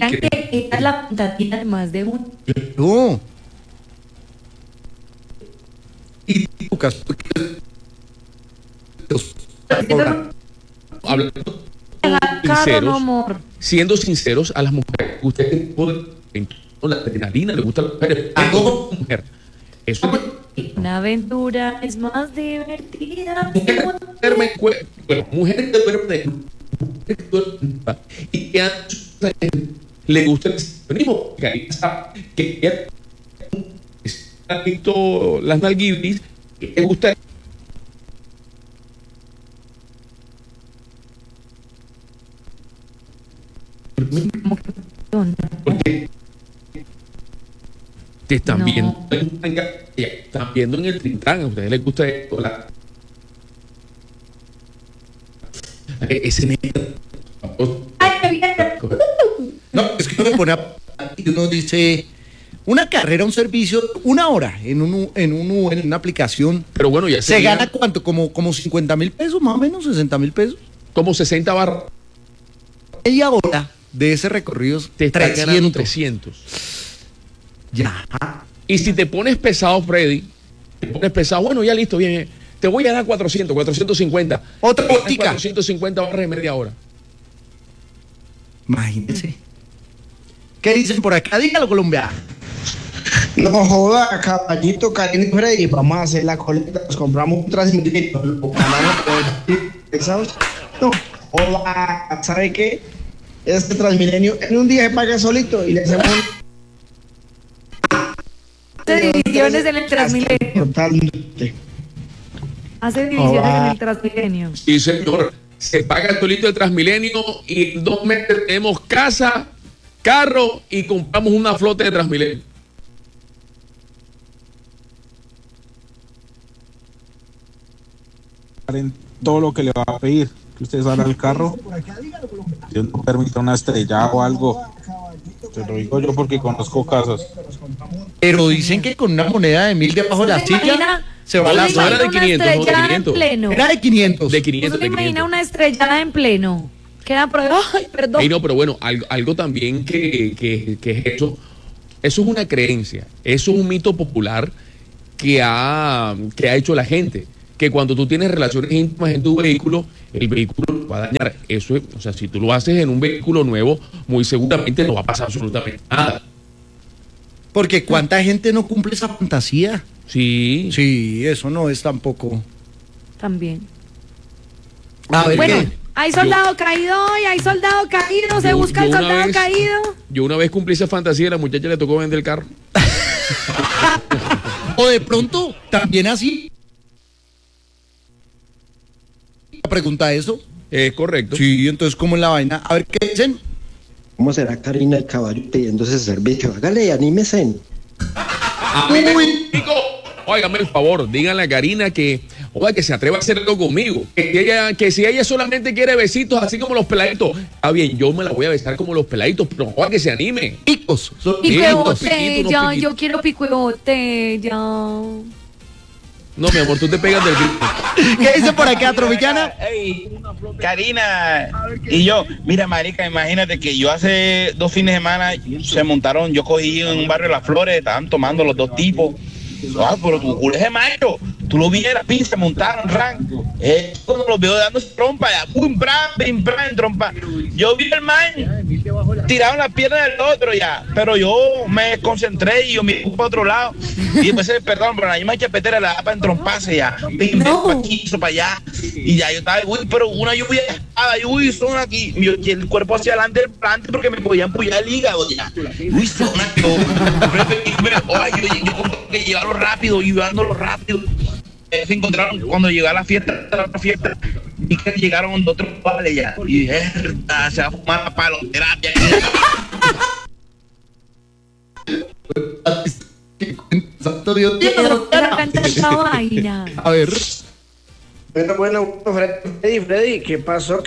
Miran que esta es la fantasía de más de uno. No. Y Lucas, Hablando Carro, no, sinceros, amor. siendo sinceros a las mujeres, ustedes pueden, la adrenalina, le gusta a las mujeres, a toda mujer. Eso Una aventura es más divertida. mujeres que duermen y que le gusta el exhibicionismo, que ahí está, que ha visto las nalguibris, que le gusta porque te están No. viendo, están viendo en el Trintán, a ustedes les gusta esto, ese no, es que uno me pone y uno dice una carrera, un servicio, una hora en una aplicación. pero bueno, ya ¿Se gana cuánto? Como 50.000 pesos, más o menos, 60.000 pesos. como 60 barras, Media hora de ese recorrido, te están ganando 300. Ya. Y si te pones pesado, Freddy, te pones pesado, bueno, ya listo, bien, te voy a dar 450. Otra Te ganas botica. 450 barras en media hora. Imagínense. ¿Qué dicen por acá? Dígalo, Colombia. No joda, caballito, Karina y Freddy, vamos a hacer la coleta, nos compramos un Transmilenio, lo mandamos pesados. No joda, ¿sabe qué? Este Transmilenio en un día se paga solito y le hacemos Hace divisiones en el Transmilenio. totalmente. Hace divisiones en el Transmilenio. Sí, señor. Se paga el tolito de Transmilenio y en 2 meses tenemos casa, carro y compramos una flota de Transmilenio. En todo lo que le va a pedir, que usted salga al carro, Dios no permita una estrella o algo. Te lo digo yo porque conozco casos. Pero dicen que con una moneda de 1.000 debajo de la ¿Se silla imagina? se va la ¿Se no era imagina de una 500, no, de estrellada 500. en pleno? Era de 500. De 500, ¿Uno se de imagina 500. una estrellada en pleno? Queda por... Ay, perdón. Ey, no, pero bueno, algo también que es eso es una creencia, eso es un mito popular que ha hecho la gente, que cuando tú tienes relaciones íntimas en tu vehículo, el vehículo lo va a dañar. Eso es, o sea, si tú lo haces en un vehículo nuevo, muy seguramente no va a pasar absolutamente nada. Porque cuánta gente no cumple esa fantasía. Sí. Sí, eso no es tampoco. También. A ver, Bueno, ¿qué? hay soldado caído hoy, hay soldado caído, se Yo- busca yo el una soldado vez- caído. Yo una vez cumplí esa fantasía y a la muchacha le tocó vender el carro. O de pronto, también así. Pregunta eso. Es correcto. Sí, entonces, ¿cómo es la vaina? A ver, ¿qué dicen? ¿Cómo será Karina el caballo pidiendo ese servicio? Hágale, anímese. Uy. Chico, óigame el favor, díganle a Karina que, oiga, que se atreva a hacerlo conmigo. Que si ella solamente quiere besitos, así como los peladitos, está bien, yo me la voy a besar como los peladitos, pero oiga, que se anime. Picos. Son Pico de unos piquitos. piquitos, botella, unos piquitos. yo quiero pico de botella. No, mi amor, tú te pegas del grito. ¿Qué dice por acá, Tropicana? Ey, Karina y yo, mira marica, imagínate que yo hace 2 fines de semana se montaron, yo cogí en un barrio Las Flores, estaban tomando los 2 tipos. Ah, pero tu culo es de macho, tú lo vieras, pin, se montaron, ran. Cuando los veo dándose trompa, ya, pum, pim, pram, trompa. Yo vi el man, tiraron las piernas del otro ya, pero yo me concentré y yo miré para otro lado. Y después, perdón, pero la misma chapetera la da para entromparse ya. Pim, No. para aquí, eso para allá. Y ya yo estaba, uy, pero una lluvia espada, uy, son aquí. Y el cuerpo hacia adelante porque me podían empullar el hígado ya. Uy, son aquí. Yo como que llevarlo rápido, llevándolo rápido. Se encontraron cuando llegó a la fiesta, y que llegaron otros vales ya. Y verdad, se va a fumar la paloterapia. Santo Dios. Quiero cantar esta vaina. A ver. Bueno, Freddy, ¿qué pasó?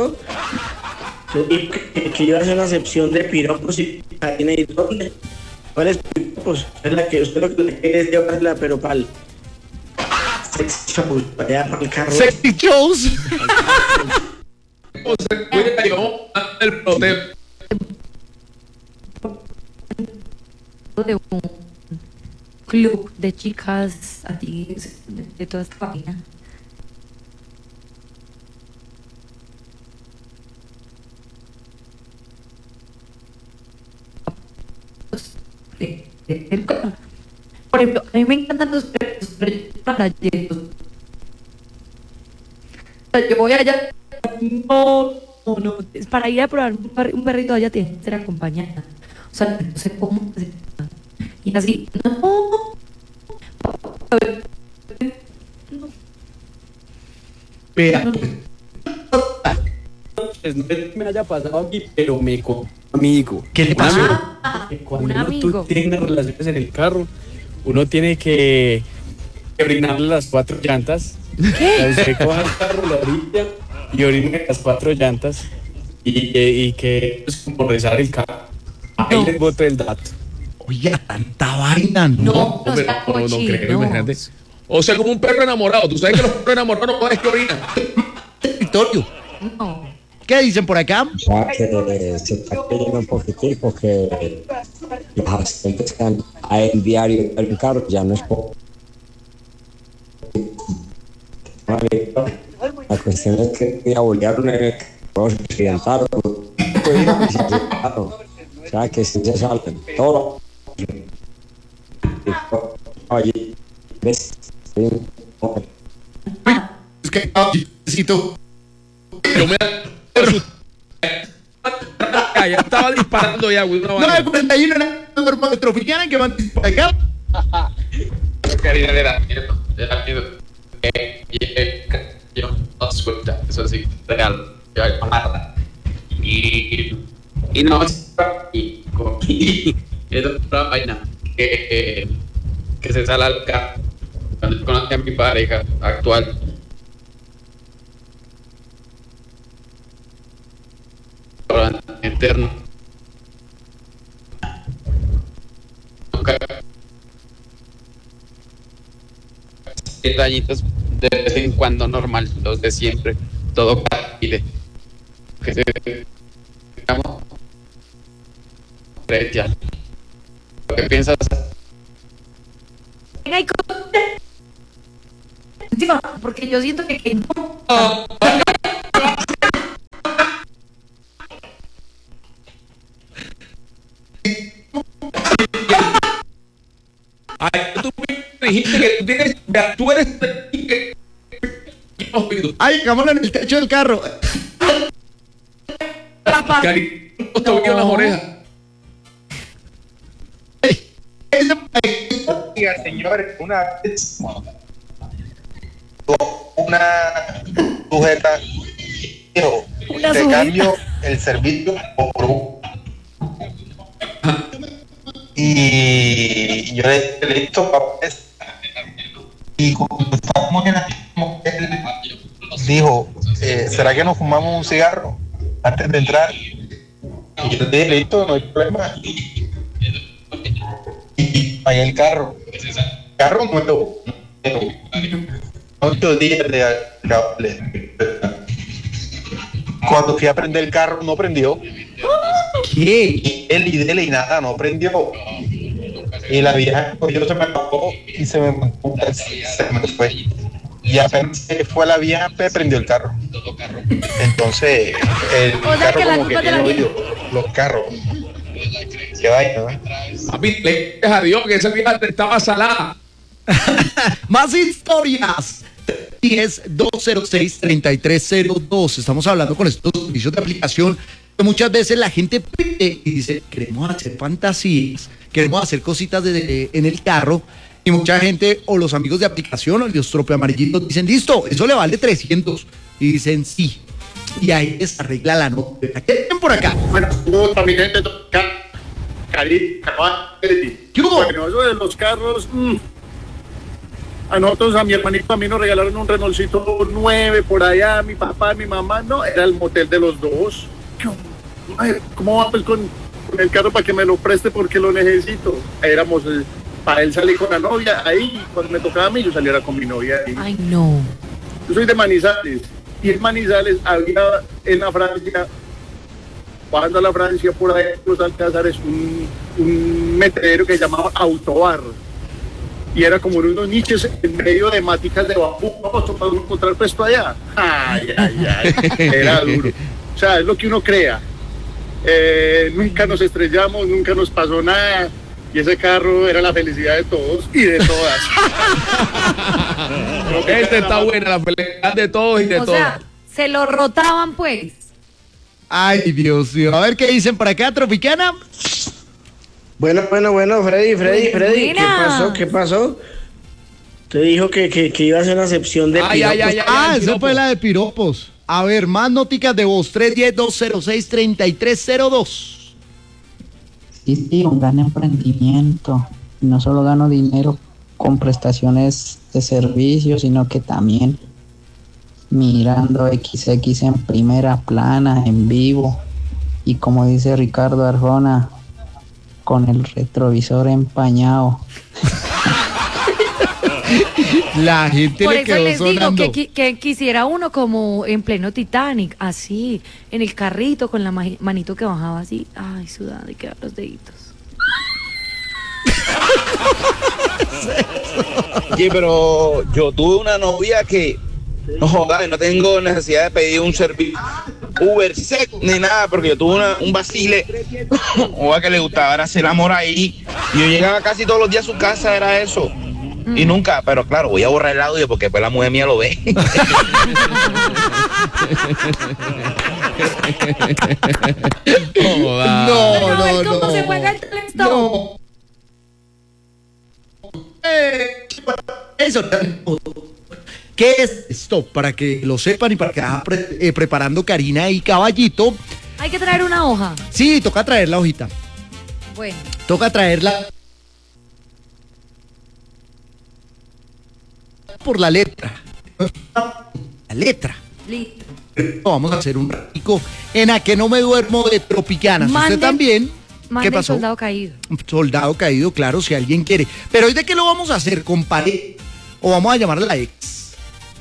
Que yo hace una excepción de piropos y Karina y dónde. ¿Cuáles piropos? Es la que usted lo que le quiere es llevarla, pero pal. Sexy shows, para allá, para el carro. Sexy shows. El proteo. de un club de chicas así de toda esta página. Por ejemplo, a mí me encantan los proyectos. Yo voy allá. No, es para ir a probar un perrito allá tiene que ser acompañada. O sea, no sé cómo. Y así, no. Vea, Pues no es que me haya pasado a mí, pero me con un amigo. ¿Qué le Un pasó? amigo. Ah, Que cuando un uno amigo. tiene relaciones en el carro, uno tiene que orinarle las 4 llantas. ¿Qué? Usted coja el carro, lo orilla y orine las 4 llantas y que es como rezar el carro. Ahí No. les boto el dato. Oye, tanta vaina, ¿no? No, Hombre, sea no cochino. creo, imagínate. O sea, como un perro enamorado. Tú sabes que los perros enamorados no pueden que orinan. Victorio, No. ¿qué dicen por acá? Ya que se está cayendo un poquitico, que los accidentes que hay en diario en carro ya no es poco. Vale, la cuestión es que abolearon el carro, se accidentaron, o sea que si se salen todo allí ves Es que, necesito. Yo me ya estaba disparando ya, güey. Una vaina. 941 en la metropolitana que van por acá. Karina le da miedo. Yo no suelta, eso sí, real. Yo amarra. Y no, y es otra vaina que se sale al carro. Cuando yo conocí a mi pareja actual, interno. Nunca 7 añitos de vez en cuando normal, los de siempre, todo cambie. Que se digamos, ya. ¿Lo que piensas? Venga, y encima, porque yo siento que no. Ay, tú me dijiste que tú eres. Ay, hagámoslo en el techo del carro. Cari, los tobillos en las orejas. Oiga, señores, una vez una sujeta dijo, Una te sujeta. cambio el servicio por un. Y yo le dije, listo, papá. Y cuando estábamos en la él dijo, ¿será que nos fumamos un cigarro antes de entrar? Y yo le dije, listo, no hay problema. Y ahí el carro nuevo, 8 días de cable. Cuando fui a prender el carro no prendió. ¿Qué? Y él y dele y nada, no prendió. Y la vieja pues, yo se me apagó y se me fue. Y apenas se fue la vieja, prendió el carro. Entonces, el O sea, carro que la como que culpa te la tiene tiene. hoyo, los carros. Qué vaina, ¿no? Papi, le a Dios que esa vieja estaba salada. Más historias. 10-206-3302. Estamos hablando con estos servicios de aplicación que muchas veces la gente pide y dice, queremos hacer fantasías, queremos hacer cositas en el carro. Y mucha gente o los amigos de aplicación o los trope amarillitos dicen, listo, eso le vale 300. Y dicen, sí. Y ahí les arregla la nota. ¿Qué tienen por acá? Bueno, saludos a mi gente de Cali. ¿Qué hubo? Bueno, eso de los carros, a nosotros, a mi hermanito, a mí nos regalaron un Renaultcito 9 por allá, mi papá, mi mamá, no, era el motel de los dos. Ay, ¿cómo va pues con el carro para que me lo preste porque lo necesito? Éramos, para él salir con la novia, ahí, cuando me tocaba a mí, yo saliera con mi novia ahí. Ay, no. Yo soy de Manizales, y en Manizales había en la Francia bajando a la Francia por ahí, los Alcázares, un metedero que se llamaba Autobar. Y era como unos nichos en medio de maticas de bambú. Vamos a encontrar puesto allá. Ay, era duro. O sea, es lo que uno crea. Nunca nos estrellamos, nunca nos pasó nada. Y ese carro era la felicidad de todos y de todas. Esta está buena, la felicidad de todos y de O todas. sea, se lo rotaban pues. Ay, Dios mío. A ver qué dicen por acá, Tropicana. Bueno, Freddy, Buena. ¿qué pasó? Te dijo que iba a hacer una excepción de piropos. Ah, esa piropo. fue la de piropos. A ver, más noticas de voz. 310-206-3302. Sí, un gran emprendimiento. No solo gano dinero con prestaciones de servicio, sino que también mirando XX en primera plana, en vivo. Y como dice Ricardo Arjona, con el retrovisor empañado. La gente Por le eso quedó les digo sonando. que quisiera uno como en pleno Titanic, así, en el carrito con la manito que bajaba así, ay, sudando y quedan los deditos. Oye, pero yo tuve una novia que, no jodas, no tengo necesidad de pedir un servicio Uber, ni nada, porque yo tuve un vacile, o a que le gustaba era hacer amor ahí, y yo llegaba casi todos los días a su casa, era eso, y nunca, pero claro, voy a borrar el audio porque después la mujer mía lo ve. Bueno, a ver cómo se juega el talento. Eso. ¿Qué es esto? Para que lo sepan y para que vayan preparando Karina y Caballito. Hay que traer una hoja. Sí, toca traer la hojita. Bueno, Toca traerla por la letra. La letra. listo. Vamos a hacer un ratico en A que no me duermo de Tropicanas. Manden- Usted también. Mande ¿Qué pasó? soldado caído. Soldado caído, claro, si alguien quiere. Pero ¿hoy de qué lo vamos a hacer? ¿Con pared? ¿O vamos a llamarla la ex?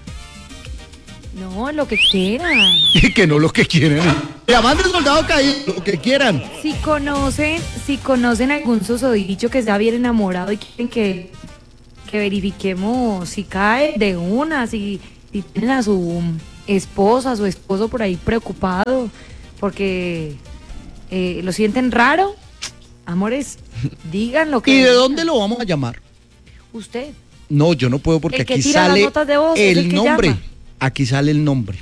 No, lo que quieran. Que no lo que quieren. Llamando soldado caído, lo que quieran. Si conocen algún susodicho que está bien enamorado y quieren que verifiquemos si cae de una, si tienen a su esposa, a su esposo por ahí preocupado porque lo sienten raro, amores, digan lo que... ¿Y de dónde lo vamos a llamar? Usted. No, yo no puedo porque El que aquí tira las sale notas de voz es el el que nombre. llama. Aquí sale el nombre.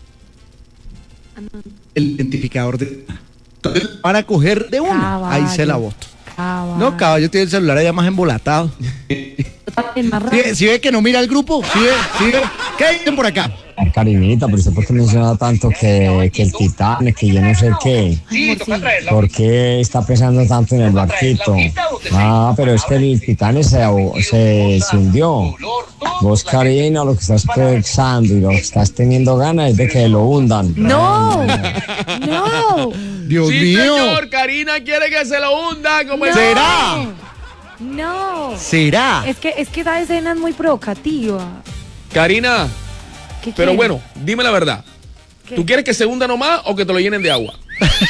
El identificador de... Entonces van a coger de una. Caballo. Ahí se la voto. Caballo. No, caballo tiene el celular allá más embolatado. Más raro. ¿Sí ve que no mira el grupo? ¿Sí ve? ¿Qué dicen por acá? Karinita, pero usted por qué menciona tanto que el Titanic, que yo no sé qué. ¿Por qué está pensando tanto en el barquito? Ah, pero es que el Titanic se hundió. Vos, Karina, lo que estás pensando y lo que estás teniendo ganas es de que lo hundan. No, no. Dios Sí, mío. señor, Karina quiere que se lo hunda. Como el- ¿Será? No. ¿Será? Es que esa escena es muy provocativa. Karina, ¿Qué pero quiere? bueno, dime la verdad. ¿Qué? ¿Tú quieres que se hunda nomás o que te lo llenen de agua?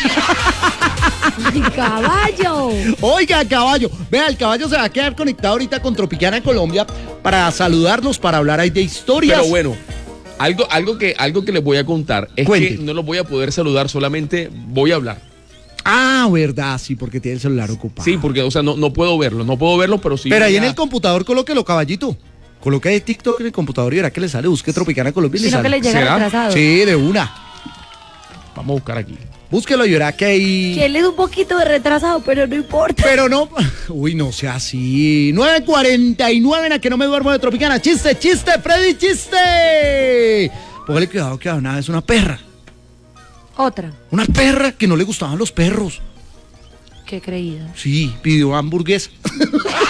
¡Ay, caballo! Oiga, caballo. Vea, el caballo se va a quedar conectado ahorita con Tropicana Colombia para saludarnos, para hablar ahí de historias. Pero bueno, algo que les voy a contar es Cuente. que no los voy a poder saludar, solamente voy a hablar. Ah, verdad, sí, porque tiene el celular ocupado. Sí, porque, o sea, no puedo verlo, pero sí. Pero ahí voy en a- el computador colóquelo, caballito. Coloque ahí TikTok en el computador y verá que le sale. Busque Tropicana Colombia y le Sino que sale. le llega ¿Será? retrasado. Sí, de una. Vamos a buscar aquí. Búsquelo y verá que ahí... Que él es un poquito de retrasado, pero no importa. Pero no... Uy, no sea así. 9:49 en A que no me duermo de Tropicana. ¡Chiste, Freddy, chiste! Póngale cuidado que una vez una perra. Otra. Una perra que no le gustaban los perros. Qué creída. Sí, pidió hamburguesa.